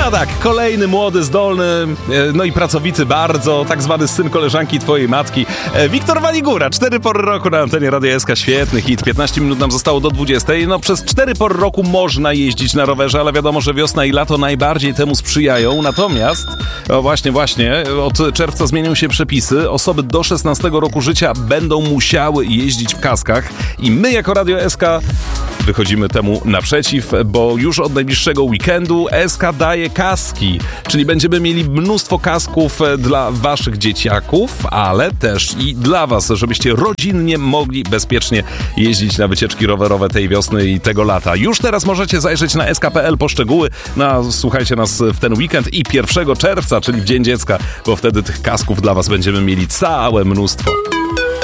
No tak, kolejny młody, zdolny, no i pracowity bardzo, tak zwany syn koleżanki twojej matki, Wiktor Waligura. 4 pory roku na antenie Radia SK, świetny hit, 15 minut nam zostało do 20. No przez 4 pory roku można jeździć na rowerze, ale wiadomo, że wiosna i lato najbardziej temu sprzyjają. Natomiast, właśnie, od czerwca zmienią się przepisy. Osoby do 16 roku życia będą musiały jeździć w kaskach i my jako Radio SK wychodzimy temu naprzeciw, bo już od najbliższego weekendu SK daje kaski, czyli będziemy mieli mnóstwo kasków dla waszych dzieciaków, ale też i dla was, żebyście rodzinnie mogli bezpiecznie jeździć na wycieczki rowerowe tej wiosny i tego lata. Już teraz możecie zajrzeć na sk.pl po szczegóły. Słuchajcie nas w ten weekend i 1 czerwca, czyli w Dzień Dziecka, bo wtedy tych kasków dla was będziemy mieli całe mnóstwo.